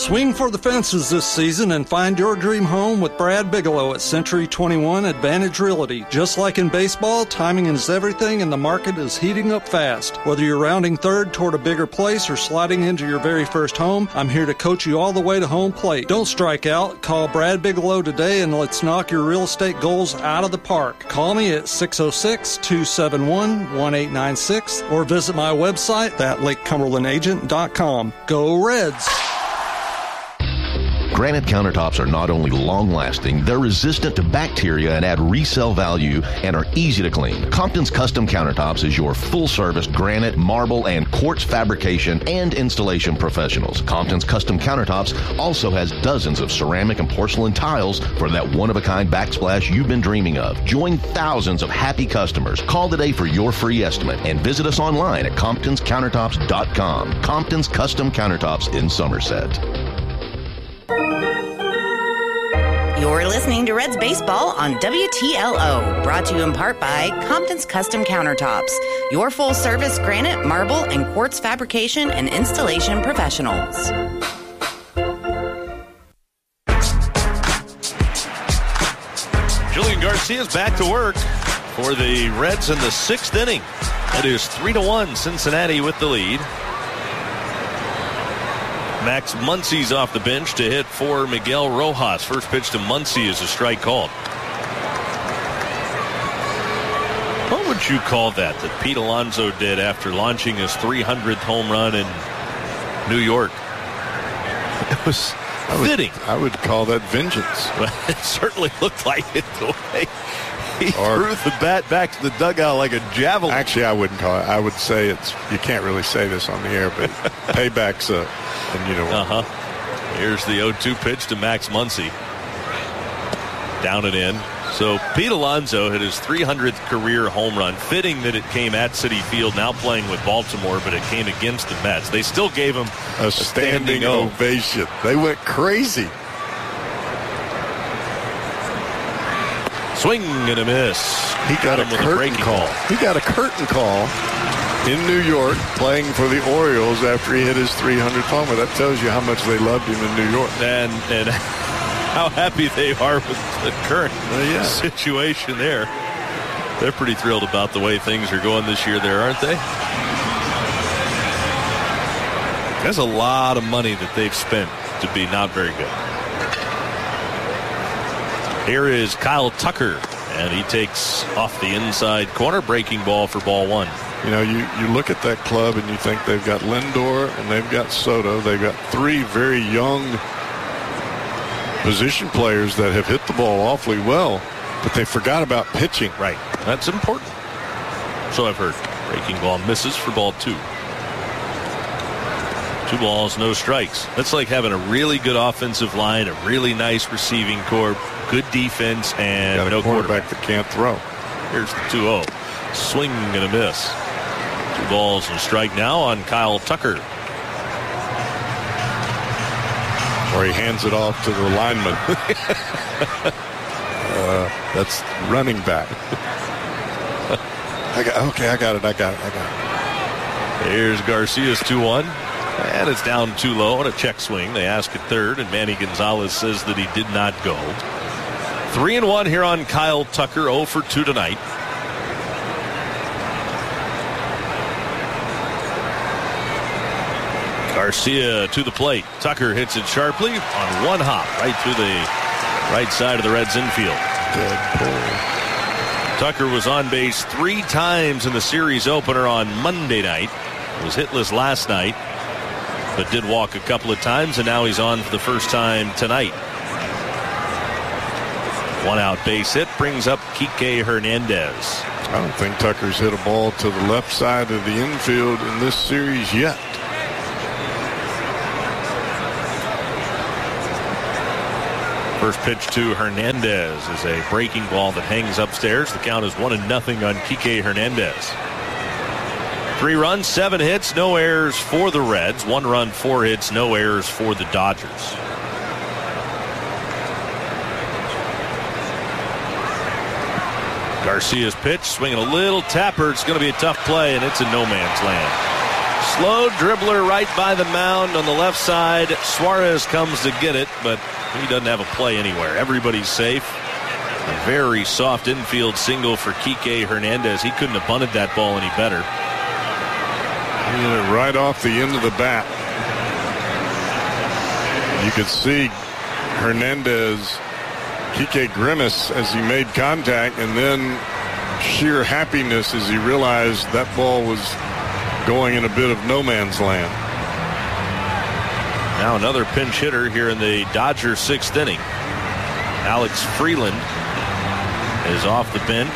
Swing for the fences this season and find your dream home with Brad Bigelow at Century 21 Advantage Realty. Just like in baseball, timing is everything and the market is heating up fast. Whether you're rounding third toward a bigger place or sliding into your very first home, I'm here to coach you all the way to home plate. Don't strike out. Call Brad Bigelow today and let's knock your real estate goals out of the park. Call me at 606-271-1896 or visit my website at LakeCumberlandAgent.com. Go Reds! Granite countertops are not only long-lasting, they're resistant to bacteria and add resale value and are easy to clean. Compton's Custom Countertops is your full-service granite, marble, and quartz fabrication and installation professionals. Compton's Custom Countertops also has dozens of ceramic and porcelain tiles for that one-of-a-kind backsplash you've been dreaming of. Join thousands of happy customers. Call today for your free estimate and visit us online at ComptonsCountertops.com. Compton's Custom Countertops in Somerset. You're listening to Reds Baseball on WTLO, brought to you in part by Compton's Custom Countertops, your full-service granite, marble, and quartz fabrication and installation professionals. Julian Garcia's back to work for the Reds in the sixth inning. It is 3-1, Cincinnati with the lead. Max Muncy's off the bench to hit for Miguel Rojas. First pitch to Muncy is a strike called. What would you call that Pete Alonso did after launching his 300th home run in New York? It was fitting. I would call that vengeance. It certainly looked like it the way he threw the bat back to the dugout like a javelin. Actually, I wouldn't call it. I would say it's, you can't really say this on the air, but payback's a, and you know. Here's the 0-2 pitch to Max Muncy. Down and in. So Pete Alonso hit his 300th career home run. Fitting that it came at Citi Field, now playing with Baltimore, but it came against the Mets. They still gave him a standing ovation. They went crazy. Swing and a miss. He got a curtain call. He got a curtain call in New York playing for the Orioles after he hit his 300th homer. That tells you how much they loved him in New York. And how happy they are with the current situation there. They're pretty thrilled about the way things are going this year there, aren't they? That's a lot of money that they've spent to be not very good. Here is Kyle Tucker, and he takes off the inside corner, breaking ball for ball one. You know, you look at that club and you think they've got Lindor and they've got Soto. They've got three very young position players that have hit the ball awfully well, but they forgot about pitching. Right. That's important. So I've heard. Breaking ball misses for ball two. 2 balls, no strikes. That's like having a really good offensive line, a really nice receiving corps, good defense, and no quarterback that can't throw. Here's the 2-0. Swing and a miss. 2 balls and a strike now on Kyle Tucker. Or he hands it off to the lineman. That's running back. I got it. Here's Garcia's 2-1. And it's down too low on a check swing. They ask at third, and Manny Gonzalez says that he did not go. 3-1 here on Kyle Tucker, 0 for 2 tonight. Garcia to the plate. Tucker hits it sharply on one hop right through the right side of the Reds infield. Good pull. Tucker was on base 3 times in the series opener on Monday night. Was hitless last night, but did walk a couple of times, and now he's on for the first time tonight. 1 out base hit brings up Kike Hernandez. I don't think Tucker's hit a ball to the left side of the infield in this series yet. First pitch to Hernandez is a breaking ball that hangs upstairs. The count is 1-0 on Kike Hernandez. 3 runs, 7 hits, no errors for the Reds. 1 run, 4 hits, no errors for the Dodgers. Garcia's pitch, swinging a little tapper. It's going to be a tough play, and it's in no man's land. Slow dribbler right by the mound on the left side. Suarez comes to get it, but he doesn't have a play anywhere. Everybody's safe. A very soft infield single for Kike Hernandez. He couldn't have bunted that ball any better. He hit it right off the end of the bat. You could see Hernandez, Kike grimace as he made contact, and then sheer happiness as he realized that ball was going in a bit of no man's land. Now another pinch hitter here in the Dodgers 6th inning. Alex Freeland is off the bench.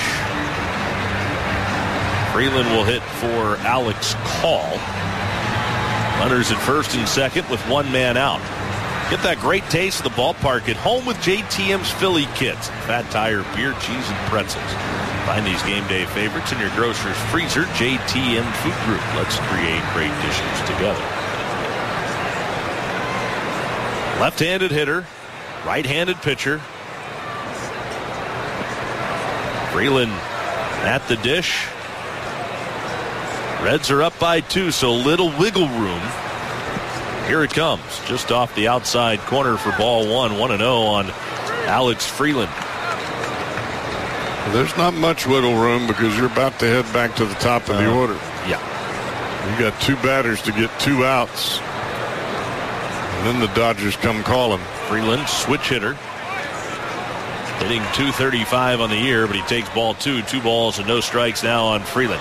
Freeland will hit for Alex Call. Runners at first and second with one man out. Get that great taste of the ballpark at home with JTM's Philly Kits. Fat Tire, beer, cheese, and pretzels. Find these game day favorites in your grocer's freezer. JTM Food Group. Let's create great dishes together. Left-handed hitter, right-handed pitcher. Freeland at the dish. Reds are up by 2, so little wiggle room. Here it comes, just off the outside corner for ball 1. 1-0 on Alex Freeland. There's not much wiggle room because you're about to head back to the top of the order. Yeah. You got 2 batters to get 2 outs. And then the Dodgers come calling. Freeland, switch hitter. Hitting .235 on the year, but he takes ball 2. 2 balls and no strikes now on Freeland.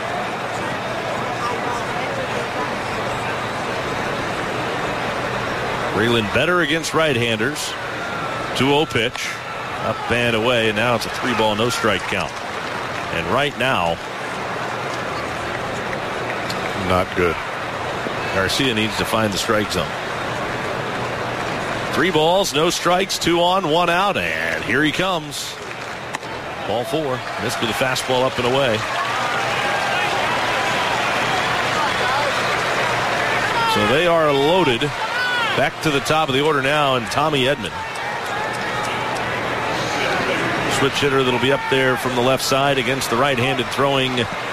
Freeland better against right-handers. 2-0 pitch. Up and away, and now it's a 3-ball, no-strike count. And right now, not good. Garcia needs to find the strike zone. 3 balls, no strikes, 2 on, 1 out, and here he comes. Ball 4. Missed with a fastball up and away. So they are loaded. Back to the top of the order now, and Tommy Edman. Switch hitter that'll be up there from the left side against the right-handed throwing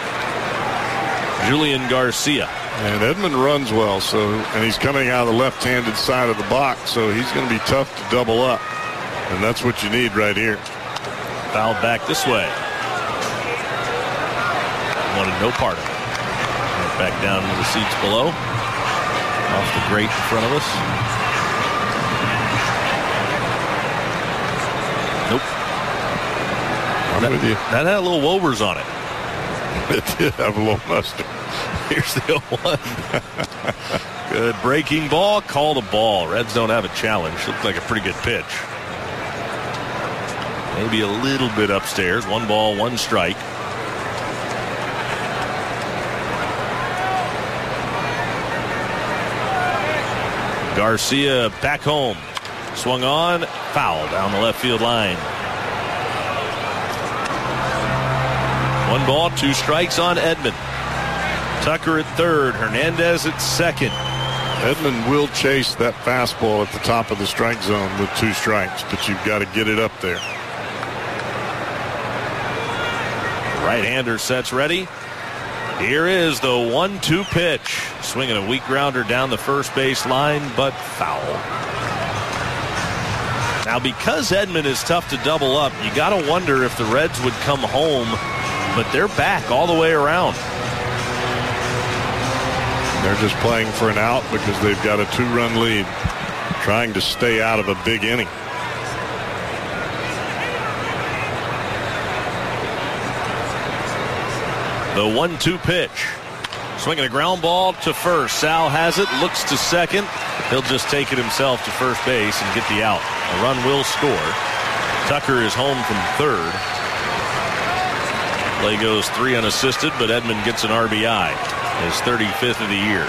Julian Garcia. And Edman runs well, and he's coming out of the left-handed side of the box, so he's going to be tough to double up. And that's what you need right here. Fouled back this way. Wanted no part of it. Back down to the seats below. Off the grate in front of us. Nope. I'm with you. That had a little Wobers on it. It did have a little mustard. Here's the 0-1. Good breaking ball. Called a ball. Reds don't have a challenge. Looked like a pretty good pitch. Maybe a little bit upstairs. 1 ball, 1 strike. Garcia back home. Swung on. Foul down the left field line. 1 ball, 2 strikes on Edman. Tucker at third. Hernandez at second. Edman will chase that fastball at the top of the strike zone with 2 strikes, but you've got to get it up there. Right-hander sets ready. Here is the 1-2 pitch. Swinging a weak grounder down the first base line, but foul. Now, because Edman is tough to double up, you got to wonder if the Reds would come home, but they're back all the way around. They're just playing for an out because they've got a 2-run lead, trying to stay out of a big inning. The 1-2 pitch. Swinging a ground ball to first. Sal has it, looks to second. He'll just take it himself to first base and get the out. A run will score. Tucker is home from third. Play goes 3 unassisted, but Edman gets an RBI. His 35th of the year.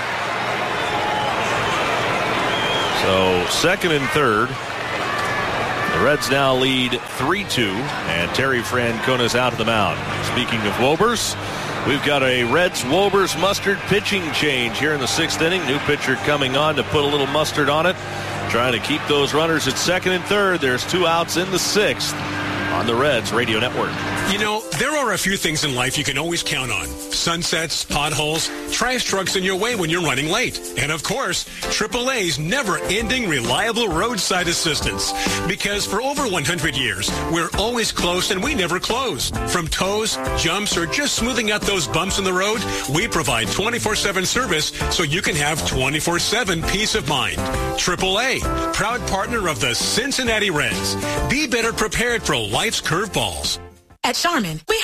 So second and third. The Reds now lead 3-2, and Terry Francona's out of the mound. Speaking of Wobers, we've got a Reds-Wobers mustard pitching change here in the 6th inning. New pitcher coming on to put a little mustard on it. Trying to keep those runners at second and third. There's 2 outs in the 6th on the Reds Radio Network. You know, there are a few things in life you can always count on. Sunsets, potholes, trash trucks in your way when you're running late. And of course, AAA's never-ending reliable roadside assistance. Because for over 100 years, we're always close and we never close. From tows, jumps, or just smoothing out those bumps in the road, we provide 24/7 service so you can have 24/7 peace of mind. AAA, proud partner of the Cincinnati Reds. Be better prepared for life's curveballs. At Charmin, we